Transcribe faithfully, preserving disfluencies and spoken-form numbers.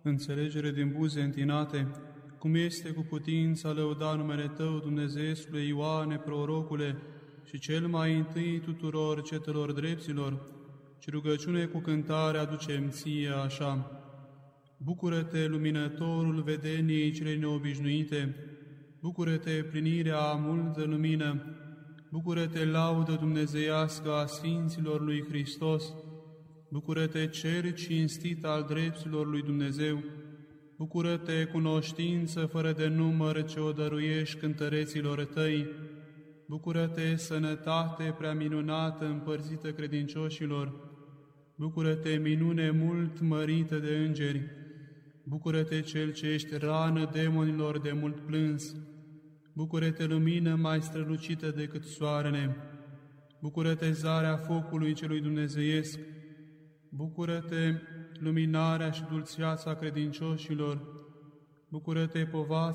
înțelegere din buze întinate, cum este cu putința lăuda numele Tău, Dumnezeescule Ioane, prorocule, și cel mai întâi tuturor cetelor drepților, și rugăciune cu cântare aducem Ție așa. Bucură-te, luminătorul vedeniei cele neobișnuite, bucură-te, plinirea a multă lumină, bucură-te, laudă dumnezeiască a Sfinților lui Hristos, bucură-te, cer cinstit al drepților lui Dumnezeu, bucură-te, cunoștință fără de număr ce o dăruiești cântăreților Tăi, bucură-te, sănătate prea minunată împărțită credincioșilor, bucură-te, minune mult mărită de îngeri, bucură-te, Cel ce ești rană demonilor de mult plâns, bucură-te, lumină mai strălucită decât soarele, bucură-te, zarea focului celui dumnezeiesc, bucură-te, luminarea și dulceața credincioșilor, bucură-te, povața